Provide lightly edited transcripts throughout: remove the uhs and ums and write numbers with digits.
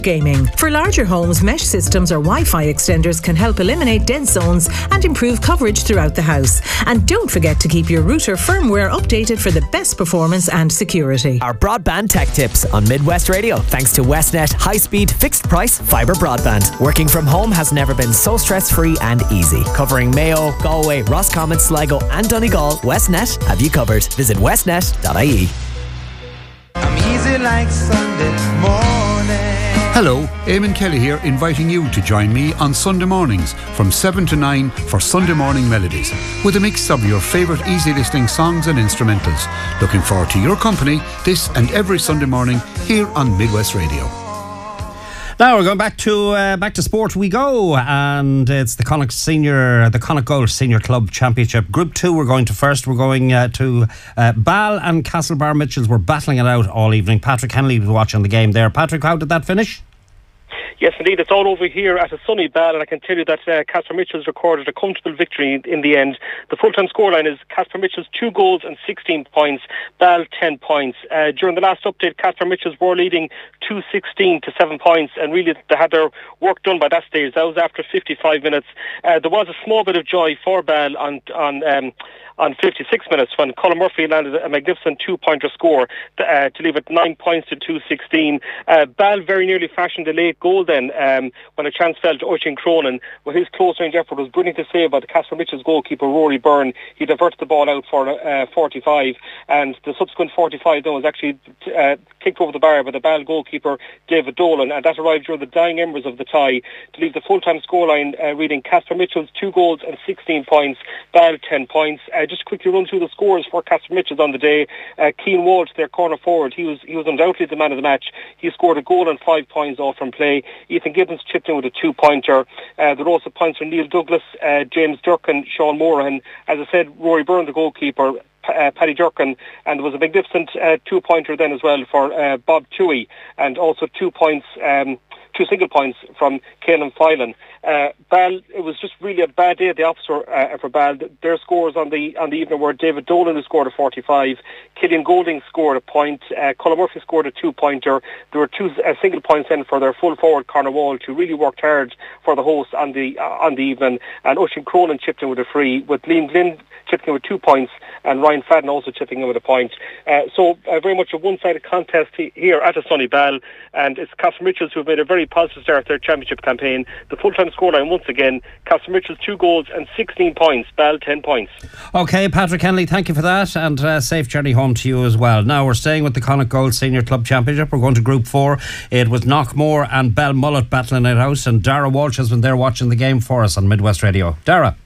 gaming. For larger homes, mesh systems or Wi-Fi extenders can help eliminate dead zones and improve coverage throughout the house. And don't forget to keep your router firmware updated for the best performance and security. Our broadband tech tips on Midwest Radio, thanks to Westnet high-speed fixed price fibre broadband. Working from home has never been so stress-free and easy. Covering Mayo, Galway, Roscommon, Sligo and Donegal, Westnet have you covered. Visit westnet.ie. I'm easy like Sunday morning. Hello, Eamon Kelly here, inviting you to join me on Sunday mornings from 7 to 9 for Sunday Morning Melodies, with a mix of your favourite easy listening songs and instrumentals. Looking forward to your company this and every Sunday morning here on Midwest Radio. Now we're going back to sport we go, and it's the Connacht Golf Senior Club Championship Group 2 we're going to first. We're going to Ball and Castlebar Mitchells were battling it out all evening. Patrick Henley was watching the game there. Patrick, how did that finish? Yes, indeed. It's all over here at a sunny Ball, and I can tell you that Casper Mitchells recorded a comfortable victory in the end. The full-time scoreline is Casper Mitchells 2 goals and 16 points, Ball 10 points. During the last update, Casper Mitchells were leading 2-16 to 7 points, and really they had their work done by that stage. That was after 55 minutes. There was a small bit of joy for Ball on 56 minutes when Colin Murphy landed a magnificent 2-pointer score to leave it 9 points to 2-16. Ball very nearly fashioned a late goal then when a chance fell to Oisin Cronin. Well, his close range effort was brilliant to save by the Casper Mitchells goalkeeper Rory Byrne. He diverted the ball out for 45, and the subsequent 45 then was actually kicked over the bar by the Ball goalkeeper David Dolan, and that arrived during the dying embers of the tie to leave the full-time scoreline reading Casper Mitchells 2 goals and 16 points, Ball 10 points. Just quickly run through the scores for Casper Mitchells on the day. Keane Walsh, their corner forward, he was undoubtedly the man of the match. He scored a goal and 5 points off from play. Ethan Gibbons chipped in with a 2-pointer. The rows of points for Neil Douglas, James Durkin, Sean Morahan. As I said, Rory Byrne, the goalkeeper, Paddy Durkin, and there was a magnificent 2-pointer then as well for Bob Toohey, and also 2 points, 2 single points from Caelan Phelan. Ball, it was just really a bad day at the office for Ball. Their scores on the evening were David Dolan, who scored a 45, Killian Golding scored a point, Colin Murphy scored a 2-pointer. There were 2 single points in for their full forward Conor Walsh, who really worked hard for the hosts on the evening, and Oisin Cronin chipped in with a free, with Liam Glynn chipping in with 2 points, and Ryan Fadden also chipping in with a point. So very much a one-sided contest here at a sunny Ball, and it's Casper Mitchells who have made a very positive start to their championship campaign. The full-time scoreline once again, Casper Mitchells 2 goals and 16 points, Ball 10 points. OK, Patrick Henley, thank you for that, and safe journey home to you as well. Now we're staying with the Connacht Golf Senior Club Championship. We're going to Group 4. It was Knockmore and Belmullet battling it out, and Dara Walsh has been there watching the game for us on Midwest Radio. Dara.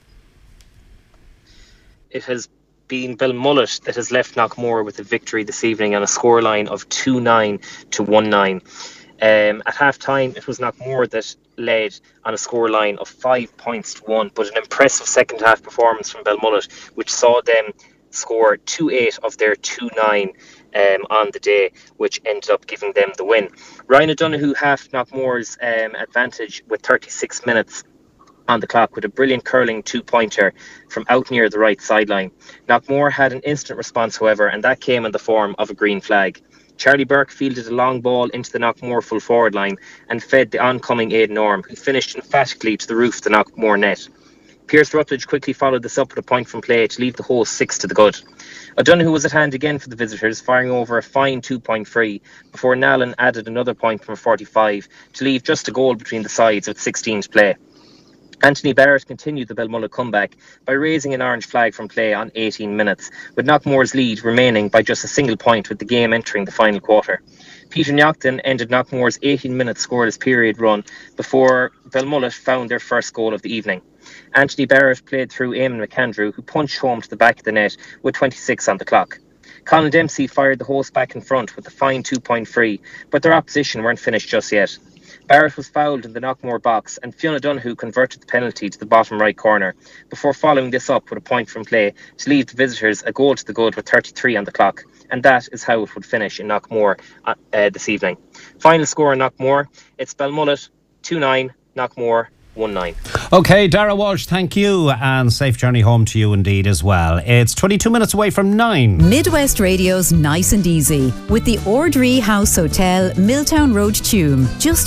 It has been Belmullet that has left Knockmore with a victory this evening on a scoreline of 2-9 to 1-9. At half time, it was Knockmore that led on a scoreline of 5 points to 1, but an impressive second half performance from Belmullet, which saw them score 2-8 of their 2-9 on the day, which ended up giving them the win. Ryan O'Donoghue half Knockmore's advantage with 36 minutes on the clock with a brilliant curling 2-pointer from out near the right sideline. Knockmore had an instant response, however, and that came in the form of a green flag. Charlie Burke fielded a long ball into the Knockmore full forward line and fed the oncoming Aidan Orme, who finished emphatically to the roof of the Knockmore net. Pierce Rutledge quickly followed this up with a point from play to leave the host 6 to the good. O'Donoghue was at hand again for the visitors, firing over a fine 2-point free before Nallen added another point from a 45 to leave just a goal between the sides with 16 to play. Anthony Barrett continued the Belmullet comeback by raising an orange flag from play on 18 minutes, with Knockmore's lead remaining by just a single point with the game entering the final quarter. Peter Nyackton ended Knockmore's 18-minute scoreless period run before Belmullet found their first goal of the evening. Anthony Barrett played through Eamon McAndrew, who punched home to the back of the net with 26 on the clock. Colin Dempsey fired the host back in front with a fine 2-point free, but their opposition weren't finished just yet. Barrett was fouled in the Knockmore box, and Fiona Donoghue converted the penalty to the bottom right corner before following this up with a point from play to leave the visitors a goal to the good with 33 on the clock. And that is how it would finish in Knockmore this evening. Final score in Knockmore, it's Belmullet 2-9, Knockmore 1-9. OK, Dara Walsh, thank you, and safe journey home to you indeed as well. It's 22 minutes away from 9. Midwest Radio's Nice and Easy with the Ordree House Hotel, Milltown Road, Tuam. Just